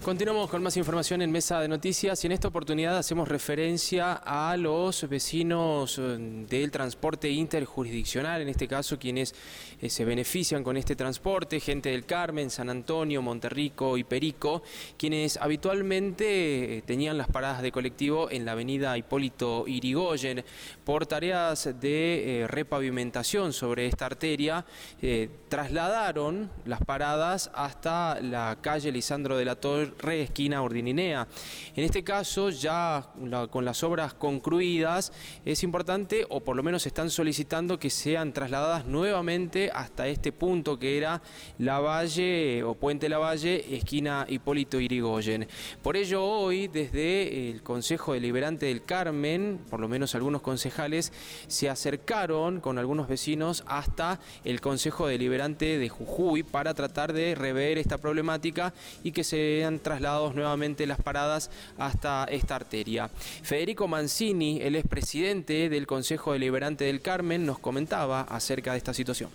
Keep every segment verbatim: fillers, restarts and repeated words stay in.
Continuamos con más información en Mesa de Noticias y en esta oportunidad hacemos referencia a los vecinos del transporte interjurisdiccional, en este caso quienes eh, se benefician con este transporte, gente del Carmen, San Antonio, Monterrico y Perico, quienes habitualmente eh, tenían las paradas de colectivo en la avenida Hipólito Yrigoyen. Por tareas de eh, repavimentación sobre esta arteria, eh, trasladaron las paradas hasta la calle Lisandro de la Torre, esquina Ordininea. En este caso, ya la, con las obras concluidas, es importante, o por lo menos están solicitando que sean trasladadas nuevamente hasta este punto que era Lavalle o Puente Lavalle, esquina Hipólito Yrigoyen. Por ello, hoy, desde el Consejo Deliberante del Carmen, por lo menos algunos concejales, se acercaron con algunos vecinos hasta el Consejo Deliberante de Jujuy para tratar de rever esta problemática y que sean trasladados nuevamente las paradas hasta esta arteria. Federico Mancini, el expresidente del Consejo Deliberante del Carmen, nos comentaba acerca de esta situación.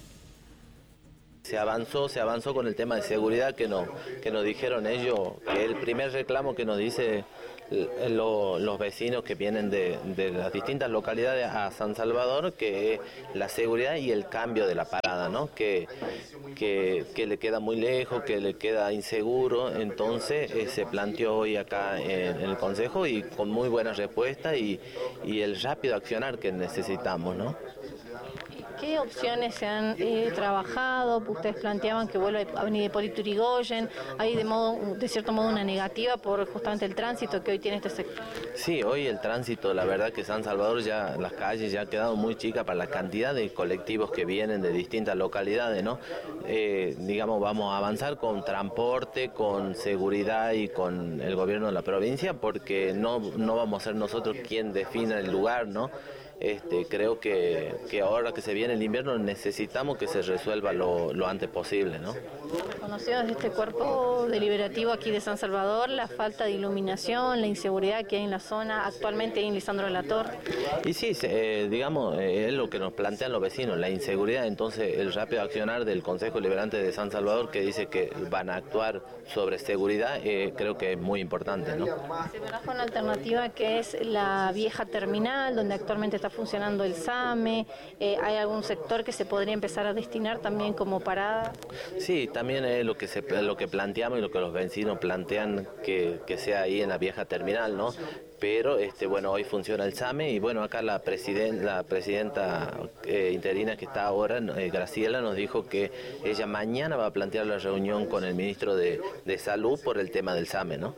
Se avanzó, se avanzó con el tema de seguridad que nos, que nos dijeron ellos, que el primer reclamo que nos dice lo, los vecinos que vienen de, de las distintas localidades a San Salvador, que es la seguridad y el cambio de la parada, ¿no? Que, que, que le queda muy lejos, que le queda inseguro. Entonces eh, se planteó hoy acá en, en el Consejo y con muy buena respuesta y, y el rápido accionar que necesitamos, ¿no? ¿Qué opciones se han eh, trabajado? Ustedes planteaban que vuelva a Avenida Hipólito Yrigoyen. Hay de modo, de cierto modo una negativa por justamente el tránsito que hoy tiene este sector. Sí, hoy el tránsito, la verdad que San Salvador ya, las calles ya han quedado muy chicas para la cantidad de colectivos que vienen de distintas localidades, ¿no? Eh, digamos, vamos a avanzar con transporte, con seguridad y con el gobierno de la provincia, porque no, no vamos a ser nosotros quien defina el lugar, ¿no? Este, creo que, que ahora que se viene el invierno necesitamos que se resuelva lo, lo antes posible, ¿no? Reconocido desde este cuerpo deliberativo aquí de San Salvador la falta de iluminación, la inseguridad que hay en la zona actualmente en Lisandro de la Torre. Y sí, eh, digamos, eh, es lo que nos plantean los vecinos, la inseguridad. Entonces el rápido accionar del Consejo Deliberante de San Salvador, que dice que van a actuar sobre seguridad, eh, creo que es muy importante, ¿no? Se baraja una alternativa que es la vieja terminal, donde actualmente está funcionando el SAME. Eh, ¿hay algún sector que se podría empezar a destinar también como parada? Sí, también es lo que se, lo que planteamos y lo que los vecinos plantean que, que sea ahí en la vieja terminal, ¿no? Pero este bueno, hoy funciona el SAME y bueno, acá la, presiden, la presidenta eh, interina que está ahora, eh, Graciela, nos dijo que ella mañana va a plantear la reunión con el ministro de, de Salud por el tema del SAME, ¿no?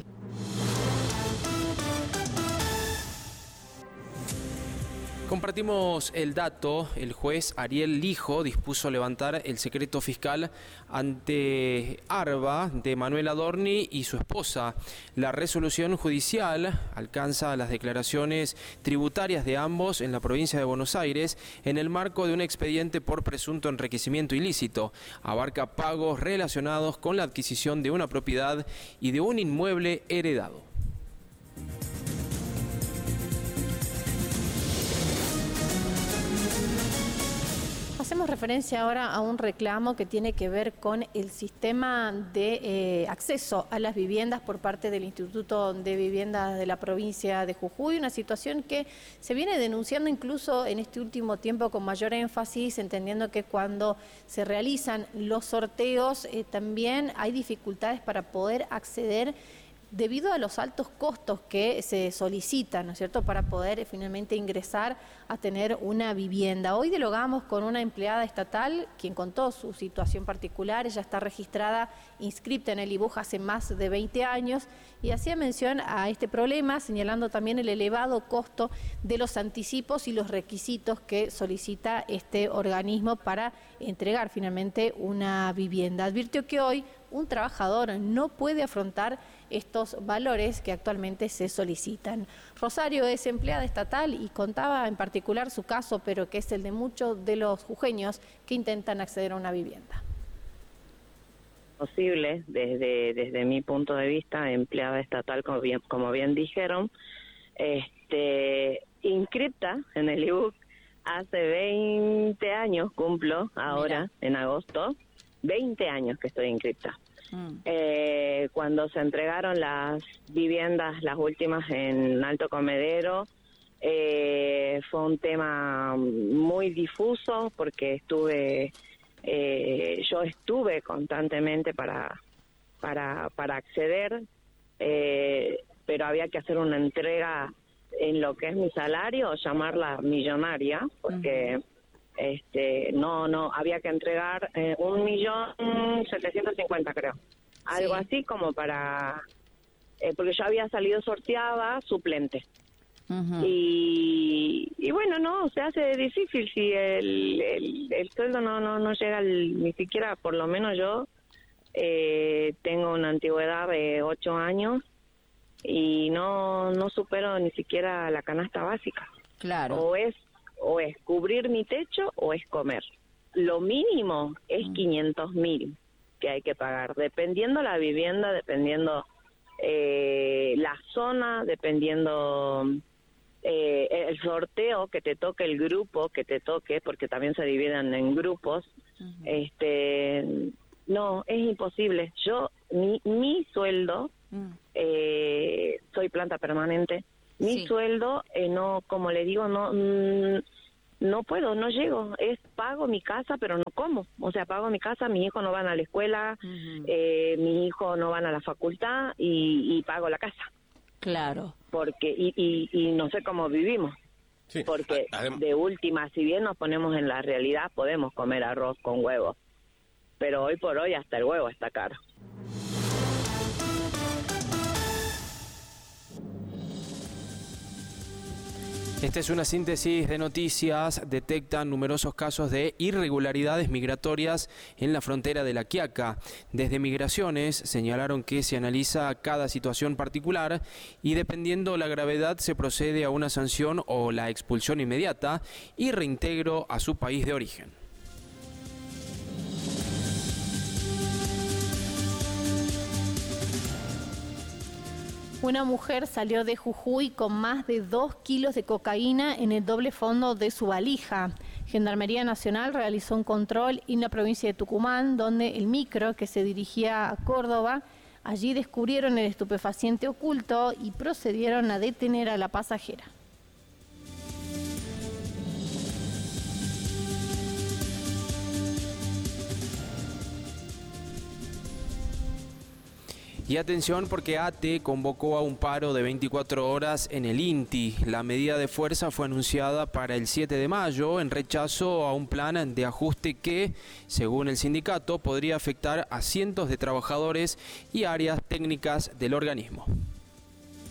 Compartimos el dato. El juez Ariel Lijo dispuso levantar el secreto fiscal ante Arba de Manuel Adorni y su esposa. La resolución judicial alcanza las declaraciones tributarias de ambos en la provincia de Buenos Aires en el marco de un expediente por presunto enriquecimiento ilícito. Abarca pagos relacionados con la adquisición de una propiedad y de un inmueble heredado. Hacemos referencia ahora a un reclamo que tiene que ver con el sistema de eh, acceso a las viviendas por parte del Instituto de Viviendas de la provincia de Jujuy, una situación que se viene denunciando incluso en este último tiempo con mayor énfasis, entendiendo que cuando se realizan los sorteos eh, también hay dificultades para poder acceder debido a los altos costos que se solicitan, ¿no es cierto?, para poder finalmente ingresar a tener una vivienda. Hoy dialogamos con una empleada estatal, quien contó su situación particular. Ella está registrada, inscripta en el I B U J hace más de veinte años, y hacía mención a este problema, señalando también el elevado costo de los anticipos y los requisitos que solicita este organismo para entregar finalmente una vivienda. Advirtió que hoy un trabajador no puede afrontar estos valores que actualmente se solicitan. Rosario es empleada estatal y contaba en particular su caso, pero que es el de muchos de los jujeños que intentan acceder a una vivienda. Posible, desde desde mi punto de vista, empleada estatal, como bien, como bien dijeron, este, inscripta en el I B U C hace veinte años, cumplo ahora. Mira. En agosto. veinte años que estoy inscripta. Mm. Eh, cuando se entregaron las viviendas, las últimas en Alto Comedero, eh, fue un tema muy difuso porque estuve, eh, yo estuve constantemente para, para, para acceder, eh, pero había que hacer una entrega en lo que es mi salario, o llamarla millonaria, porque uh-huh. este no no había que entregar eh, un millón setecientos cincuenta, creo, algo sí. así como para eh, porque yo había salido sorteada suplente. Uh-huh. y, y bueno, no, se hace difícil si el, el, el sueldo no no no llega al, ni siquiera, por lo menos yo eh, tengo una antigüedad de ocho años y no no supero ni siquiera la canasta básica. Claro. O es o es cubrir mi techo o es comer. Lo mínimo es mm. quinientos mil que hay que pagar, dependiendo la vivienda, dependiendo eh, la zona, dependiendo eh, el sorteo que te toque, el grupo que te toque, porque también se dividen en grupos. Uh-huh. Este, no, es imposible. Yo, mi, mi sueldo, mm. eh, soy planta permanente, mi sí. sueldo, eh, no, como le digo, no... Mm, no puedo, no llego, es pago mi casa, pero no como, o sea, pago mi casa, mis hijos no van a la escuela, uh-huh. eh, mis hijos no van a la facultad y, y pago la casa. Claro. Porque, y, y, y no sé cómo vivimos, sí. porque Adem- de última, si bien nos ponemos en la realidad, podemos comer arroz con huevo, pero hoy por hoy hasta el huevo está caro. Esta es una síntesis de noticias. Detectan numerosos casos de irregularidades migratorias en la frontera de La Quiaca. Desde Migraciones señalaron que se analiza cada situación particular y dependiendo la gravedad se procede a una sanción o la expulsión inmediata y reintegro a su país de origen. Una mujer salió de Jujuy con más de dos kilos de cocaína en el doble fondo de su valija. Gendarmería Nacional realizó un control en la provincia de Tucumán, donde el micro que se dirigía a Córdoba, allí descubrieron el estupefaciente oculto y procedieron a detener a la pasajera. Y atención porque A T E convocó a un paro de veinticuatro horas en el INTI. La medida de fuerza fue anunciada para el siete de mayo en rechazo a un plan de ajuste que, según el sindicato, podría afectar a cientos de trabajadores y áreas técnicas del organismo.